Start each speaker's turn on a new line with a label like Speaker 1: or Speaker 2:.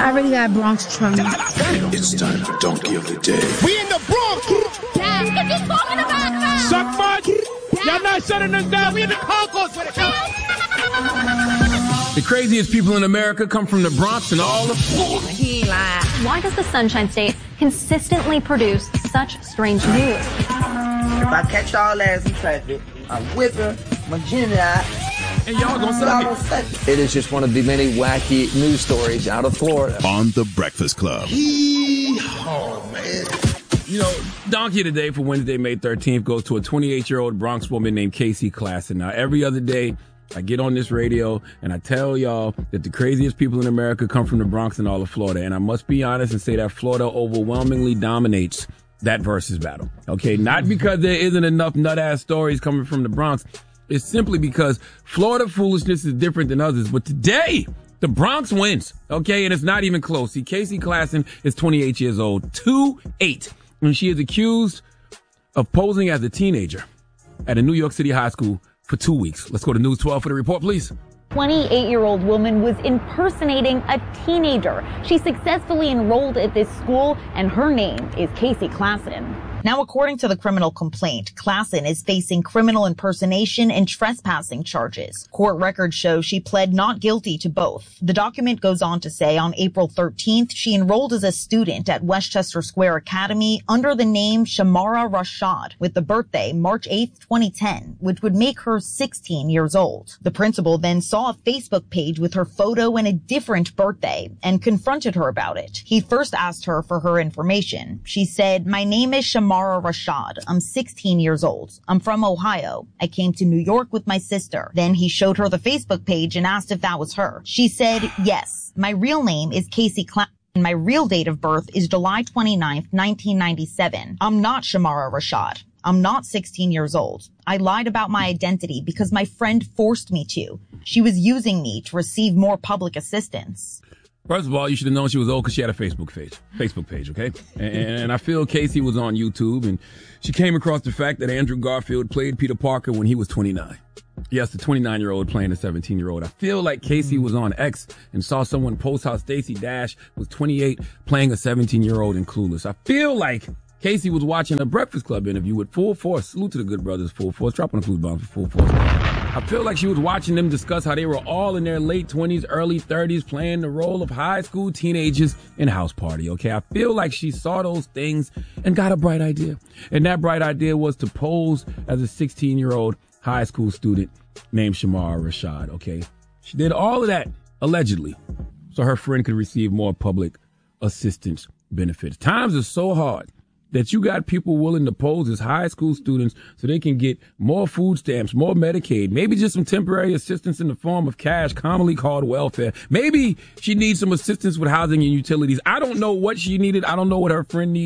Speaker 1: I really got Bronx trauma.
Speaker 2: It's time for Donkey of the Day.
Speaker 3: We in the Bronx!
Speaker 4: Dad, what you talking about now?
Speaker 3: Suck much? Y'all not shutting us down. We in the concourse with it.
Speaker 5: The craziest people in America come from the Bronx and all of Florida.
Speaker 4: He lied. Why does the Sunshine State consistently produce such strange news?
Speaker 6: If I catch y'all ass in traffic, I'm whipping my Jimmy out.
Speaker 5: And y'all gonna suck it.
Speaker 7: It is just one of the many wacky news stories out of Florida.
Speaker 2: On The Breakfast Club.
Speaker 5: Oh, man. You know, Donkey of the Day for Wednesday, May 13th goes to a 28-year-old Bronx woman named Casey Klassen. Now, every other day, I get on this radio and I tell y'all that the craziest people in America come from the Bronx and all of Florida. And I must be honest and say that Florida overwhelmingly dominates that versus battle. Okay, not because there isn't enough nut-ass stories coming from the Bronx. It's simply because Florida foolishness is different than others. But today, the Bronx wins. Okay, and it's not even close. See, Casey Klassen is 28 years old, 2'8", and she is accused of posing as a teenager at a New York City high school for 2 weeks. Let's go to News 12 for the report, please.
Speaker 4: 28-year-old woman was impersonating a teenager. She successfully enrolled at this school, and her name is Casey Klassen.
Speaker 8: Now, according to the criminal complaint, Klassen is facing criminal impersonation and trespassing charges. Court records show she pled not guilty to both. The document goes on to say on April 13th, she enrolled as a student at Westchester Square Academy under the name Shamara Rashad with the birthday March 8th, 2010, which would make her 16 years old. The principal then saw a Facebook page with her photo and a different birthday and confronted her about it. He first asked her for her information. She said, "My name is Shamara Rashad. I'm 16 years old. I'm from Ohio. I came to New York with my sister." Then he showed her the Facebook page and asked if that was her. She said, "Yes. My real name is Casey Klassen. My real date of birth is July 29th, 1997. I'm not Shamara Rashad. I'm not 16 years old. I lied about my identity because my friend forced me to. She was using me to receive more public assistance."
Speaker 5: First of all, you should have known she was old because she had a Facebook page, okay? And I feel Casey was on YouTube, and she came across the fact that Andrew Garfield played Peter Parker when he was 29. Yes, the 29-year-old playing a 17-year-old. I feel like Casey was on X and saw someone post how Stacey Dash was 28 playing a 17-year-old in Clueless. I feel like Casey was watching a Breakfast Club interview with Full Force. Salute to the good brothers, Full Force. Drop on the food bomb for Full Force. I feel like she was watching them discuss how they were all in their late 20s, early 30s, playing the role of high school teenagers in House Party, okay? I feel like she saw those things and got a bright idea. And that bright idea was to pose as a 16-year-old high school student named Shamara Rashad, okay? She did all of that, allegedly, so her friend could receive more public assistance benefits. Times are so hard that you got people willing to pose as high school students so they can get more food stamps, more Medicaid, maybe just some temporary assistance in the form of cash, commonly called welfare. Maybe she needs some assistance with housing and utilities. I don't know what she needed. I don't know what her friend needed.